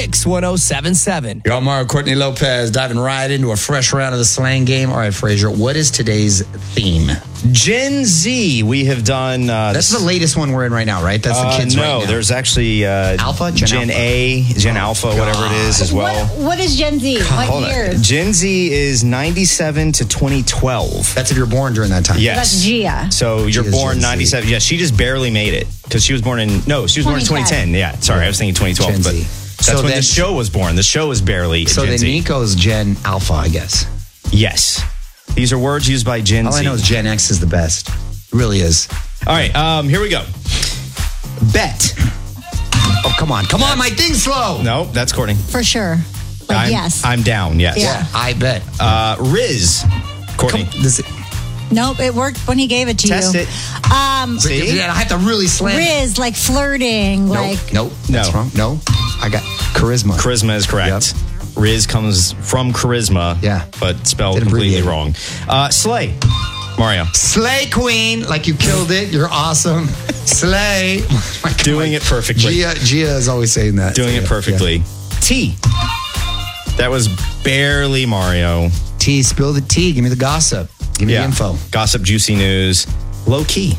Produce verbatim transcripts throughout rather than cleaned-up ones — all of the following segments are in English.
Kicks one oh seven seven. Y'all, Mario Courtney Lopez diving right into a fresh round of the slang game. All right, Frazier, what is today's theme? Gen Z. We have done. Uh, That's the latest one we're in right now, right? That's the uh, kids no, right now. there's actually uh, Alpha, Gen, Gen Alpha. A, Gen oh, Alpha, whatever it is as well. What, what is Gen Z? Hold What on. year? Gen Z is ninety-seven to twenty twelve. That's if you're born during that time. Yes. That's Gia. So you're Gia's born Gen Z. ninety-seven. Yeah, she just barely made it because she was born in, no, she was born in twenty ten. twenty ten. Yeah, sorry, I was thinking twenty twelve. Gen But Z. that's So when then- the show was born. The show was barely So Gen then Z. Nico's Gen Alpha, I guess. Yes. These are words used by Gen All Z. I know is Gen X is the best. It really is. All right, um, here we go. Bet. Oh, come on. Come on, my thing's slow. No, that's Courtney. For sure. Like, I'm, yes. I'm down, yes. Yeah. I bet. Uh, Riz. Courtney. Come, this, Nope, it worked when he gave it to Test you. it. Um, See? I have to really slam it. Riz, like flirting, Nope, like nope, that's No. wrong. No, I got charisma. Charisma is correct. Riz comes from charisma, Yeah. but spelled Didn't completely abbreviate. wrong. Uh, Slay. Mario. Slay Queen, like you killed it. You're awesome. Slay. Doing it perfectly. Gia, Gia is always saying that. Doing it Yeah, perfectly. T. That was barely Mario. yeah. Tea, spill the tea. Give me the gossip. Give me the info. Gossip, juicy news. Low key.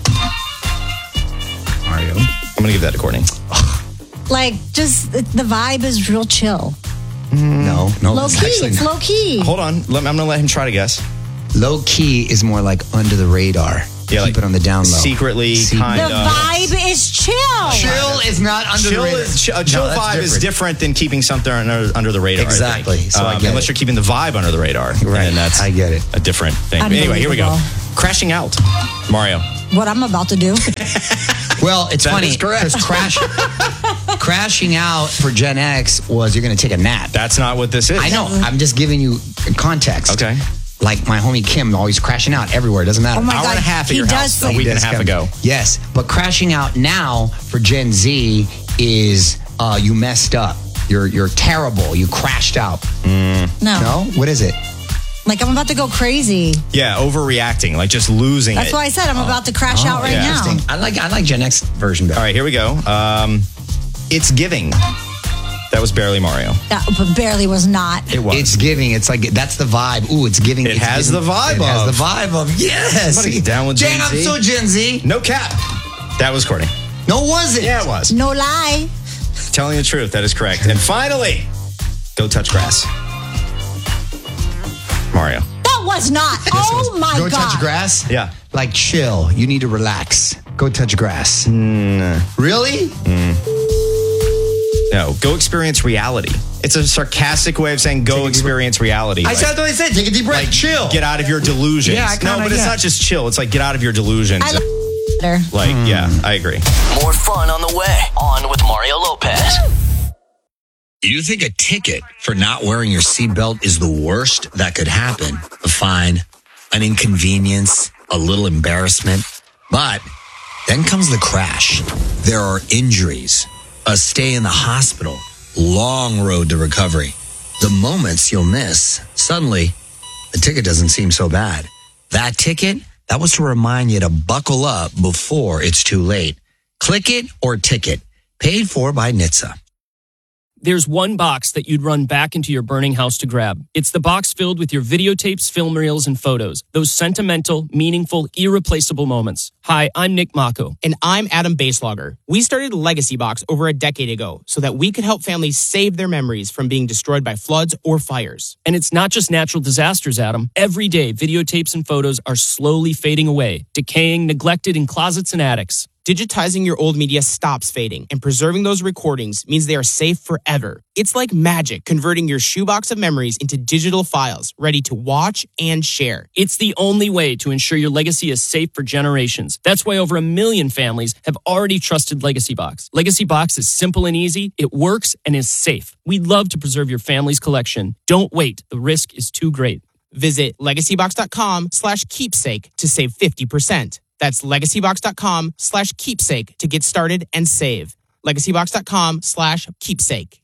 Mario. I'm going to give that to Courtney. like just the the vibe is real chill. No, no. Low it's key, actually it's not. low key. Hold on. Let, I'm going to let him try to guess. Low key is more like under the radar. Yeah, Keep like it on the down low. secretly, Secret- kind The of. vibe is chill. Chill is not under Chill the radar. is, a No, chill that's vibe is different. different than keeping something under, under the radar. I think. Exactly. So I Um, get unless it. you're keeping the vibe under the radar. Right. And that's I get it. a different thing. But anyway, here we go. Unbelievable. Crashing out. Mario. What I'm about to do. Well, it's That funny is correct. because crash, crashing out for Gen X was you're going to take a nap. That's not what this is. I know. I'm just giving you context. Okay. Like my homie Kim always crashing out everywhere. It doesn't matter. Oh my Hour God, and a half at he your does house a say- week and a Yes, half Kim. ago. Yes, but crashing out now for Gen Z is uh, you messed up. You're you're terrible. You crashed out. No. No, what is it? Like I'm about to go crazy. Yeah, overreacting, like just losing That's it. why I said I'm about to crash out right yeah. now. Interesting. I like I like Gen X version better. All right, here we go. Um, it's giving. That was barely Mario. That but barely was not. It was. It's giving. It's like that's the vibe. Ooh, it's giving. It it's has giving- the vibe It has of- the vibe of yes. Somebody down with Dang, Gen I'm Z. so Gen Z. No cap. That was Courtney. No, was it? Yeah, it was. No lie. Telling the truth. That is correct. And finally, go touch grass. Mario. That was not. Oh my Go God. touch grass. Yeah. Like chill. You need to relax. Go touch grass. Really? No, go experience reality. It's a sarcastic way of saying go experience reality. I Like- said what I said. Take a deep breath. like, chill. Get out of your delusions. Yeah, I no, kinda but it's get- not just chill. It's like get out of your delusions. I like better. like, yeah, I agree. More fun on the way. On with Mario Lopez. You think a ticket for not wearing your seatbelt is the worst that could happen? A fine, an inconvenience, a little embarrassment. But then comes the crash. There are injuries, a stay in the hospital, long road to recovery. The moments you'll miss, suddenly, the ticket doesn't seem so bad. That ticket, that was to remind you to buckle up before it's too late. Click it or ticket. Paid for by N H T S A. There's one box that you'd run back into your burning house to grab. It's the box filled with your videotapes, film reels, and photos. Those sentimental, meaningful, irreplaceable moments. Hi, I'm Nick Mako. And I'm Adam Baselogger. We started Legacy Box over a decade ago so that we could help families save their memories from being destroyed by floods or fires. And it's not just natural disasters, Adam. Every day, videotapes and photos are slowly fading away, decaying, neglected in closets and attics. Digitizing your old media stops fading, and preserving those recordings means they are safe forever. It's like magic converting your shoebox of memories into digital files, ready to watch and share. It's the only way to ensure your legacy is safe for generations. That's why over a million families have already trusted Legacy Box. Legacy Box is simple and easy, it works, and is safe. We'd love to preserve your family's collection. Don't wait. The risk is too great. Visit legacybox.com slash keepsake to save fifty percent. That's legacybox.com slash keepsake to get started and save. legacybox.com slash keepsake.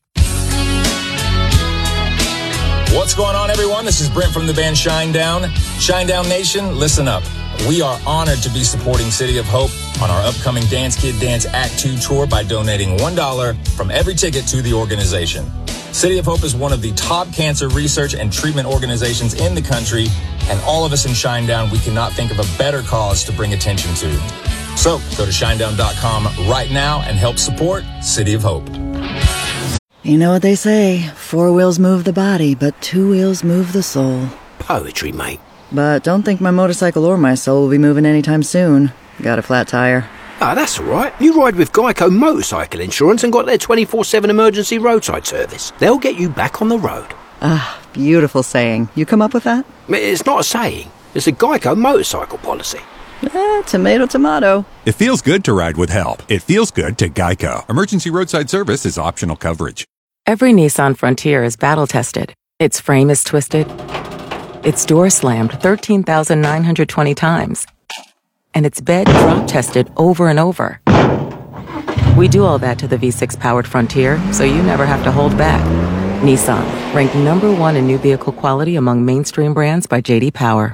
What's going on, everyone? This is Brent from the band Shinedown. Shinedown Nation, listen up. We are honored to be supporting City of Hope on our upcoming Dance Kid Dance Act two tour by donating one dollar from every ticket to the organization. City of Hope is one of the top cancer research and treatment organizations in the country, and all of us in Shinedown, we cannot think of a better cause to bring attention to. So go to shinedown dot com right now and help support City of Hope. You know what they say, four wheels move the body, but two wheels move the soul. Poetry, mate. But don't think my motorcycle or my soul will be moving anytime soon. Got a flat tire. Ah, that's all right. You ride with Geico Motorcycle Insurance and got their twenty-four seven emergency roadside service. They'll get you back on the road. Ah, beautiful saying. You come up with that? It's not a saying. It's a Geico motorcycle policy. Eh, tomato, tomato. It feels good to ride with help. It feels good to Geico. Emergency roadside service is optional coverage. Every Nissan Frontier is battle-tested. Its frame is twisted. Its door slammed thirteen thousand nine hundred twenty times. And its bed drop-tested over and over. We do all that to the V six powered Frontier, so you never have to hold back. Nissan, ranked number one in new vehicle quality among mainstream brands by J D Power.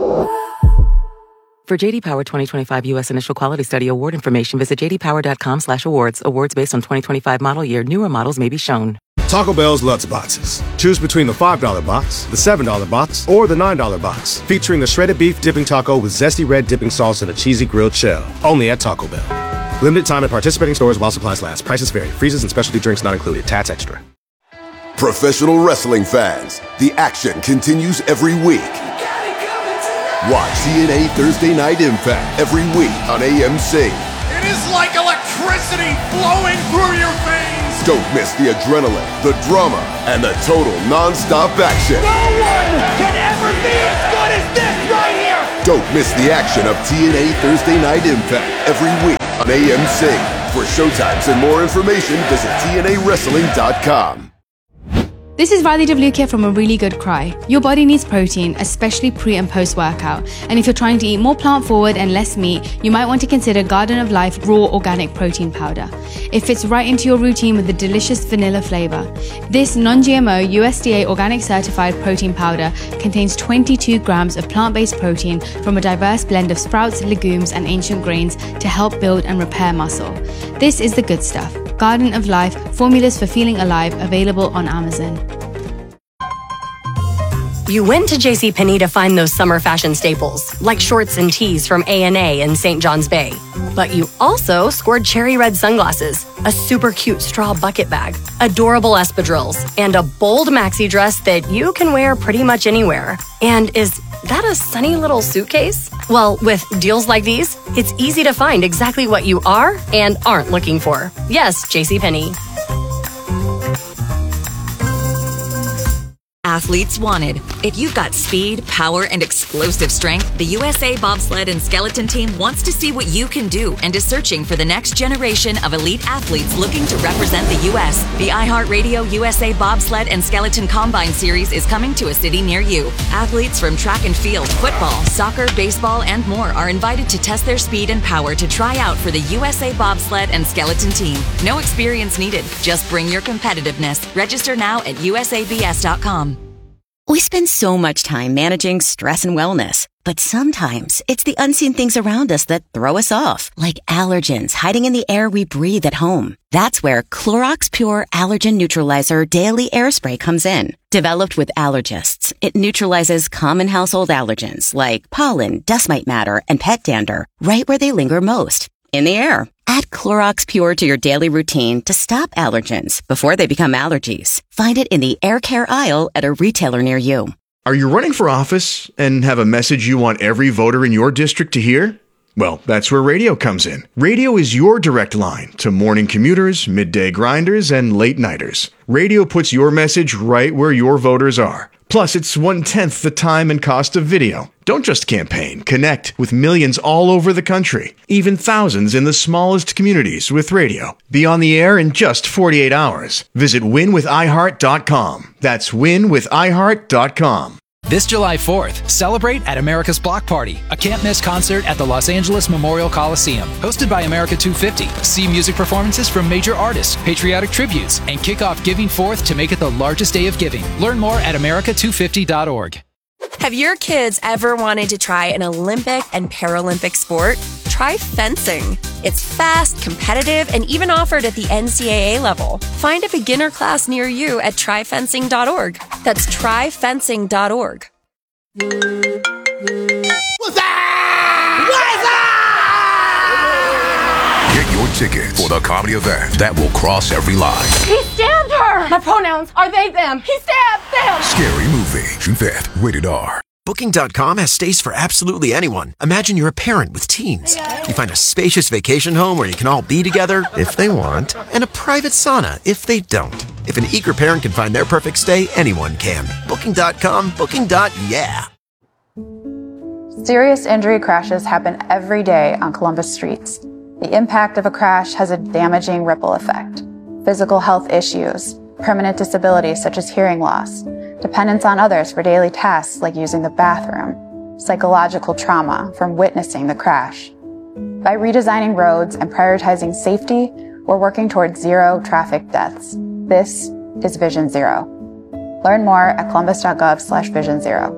For J D Power twenty twenty-five U S Initial Quality Study Award information, visit j d power dot com slash awards. Awards based on twenty twenty-five model year. Newer models may be shown. Taco Bell's Lutz Boxes. Choose between the five dollar box, the seven dollar box, or the nine dollar box, featuring the shredded beef dipping taco with zesty red dipping sauce and a cheesy grilled shell. Only at Taco Bell. Limited time at participating stores while supplies last. Prices vary. Freezes and specialty drinks not included. Tats extra. Professional wrestling fans, the action continues every week. Watch T N A Thursday Night Impact every week on A M C. It is like electricity flowing through your veins. Don't miss the adrenaline, the drama, and the total non-stop action. No one can ever be as good as this right here. Don't miss the action of T N A Thursday Night Impact every week on A M C. For showtimes and more information, visit T N A wrestling dot com. This is Riley Devlukia from A Really Good Cry. Your body needs protein, especially pre and post workout. And if you're trying to eat more plant forward and less meat, you might want to consider Garden of Life Raw Organic Protein Powder. It fits right into your routine with a delicious vanilla flavor. This non-G M O U S D A organic certified protein powder contains twenty-two grams of plant-based protein from a diverse blend of sprouts, legumes, and ancient grains to help build and repair muscle. This is the good stuff. Garden of Life, formulas for feeling alive, available on Amazon. You went to JCPenney to find those summer fashion staples, like shorts and tees from A and A in Saint John's Bay. But you also scored cherry red sunglasses, a super cute straw bucket bag, adorable espadrilles, and a bold maxi dress that you can wear pretty much anywhere. And is that a sunny little suitcase? Well, with deals like these, it's easy to find exactly what you are and aren't looking for. Yes, JCPenney. Athletes wanted. If you've got speed, power, and explosive strength, the U S A Bobsled and Skeleton Team wants to see what you can do and is searching for the next generation of elite athletes looking to represent the U S. The iHeartRadio U S A Bobsled and Skeleton Combine Series is coming to a city near you. Athletes from track and field, football, soccer, baseball, and more are invited to test their speed and power to try out for the U S A Bobsled and Skeleton Team. No experience needed. Just bring your competitiveness. Register now at U S A B S dot com. We spend so much time managing stress and wellness, but sometimes it's the unseen things around us that throw us off, like allergens hiding in the air we breathe at home. That's where Clorox Pure Allergen Neutralizer Daily Air Spray comes in. Developed with allergists, it neutralizes common household allergens like pollen, dust mite matter, and pet dander right where they linger most, in the air. Add Clorox Pure to your daily routine to stop allergens before they become allergies. Find it in the air care aisle at a retailer near you. Are you running for office and have a message you want every voter in your district to hear? Well, that's where radio comes in. Radio is your direct line to morning commuters, midday grinders, and late nighters. Radio puts your message right where your voters are. Plus, it's one-tenth the time and cost of video. Don't just campaign. Connect with millions all over the country, even thousands in the smallest communities with radio. Be on the air in just forty-eight hours. Visit win with i heart dot com. That's win with i heart dot com. This July fourth, celebrate at America's Block Party, a can't-miss concert at the Los Angeles Memorial Coliseum. Hosted by America two fifty, see music performances from major artists, patriotic tributes, and kick off Giving Fourth to make it the largest day of giving. Learn more at america two fifty dot org. Have your kids ever wanted to try an Olympic and Paralympic sport? try fencing. It's fast, competitive, and even offered at the N C double A level. Find a beginner class near you at try fencing dot org. That's try fencing dot org. What's that? Get your tickets for the comedy event that will cross every line. He stabbed her! My pronouns are they, them. He stabbed them! Scary Movie, June fifth, rated R. Booking dot com has stays for absolutely anyone. Imagine you're a parent with teens. You find a spacious vacation home where you can all be together, if they want, and a private sauna, if they don't. If an eager parent can find their perfect stay, anyone can. Booking dot com, booking. Yeah. Serious injury crashes happen every day on Columbus streets. The impact of a crash has a damaging ripple effect. Physical health issues, permanent disabilities such as hearing loss, dependence on others for daily tasks like using the bathroom, psychological trauma from witnessing the crash. By redesigning roads and prioritizing safety, we're working towards zero traffic deaths. This is Vision Zero. Learn more at columbus.gov slash vision zero.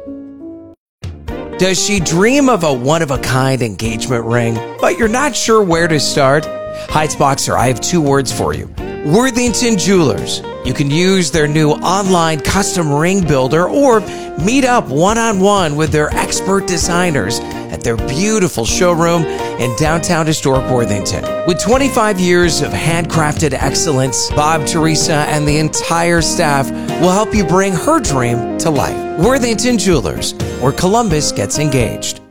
Does she dream of a one-of-a-kind engagement ring, but you're not sure where to start? Heights Boxer, I have two words for you. Worthington Jewelers. You can use their new online custom ring builder or meet up one-on-one with their expert designers at their beautiful showroom in downtown historic Worthington. With twenty-five years of handcrafted excellence, Bob, Teresa, and the entire staff will help you bring her dream to life. Worthington Jewelers, where Columbus gets engaged.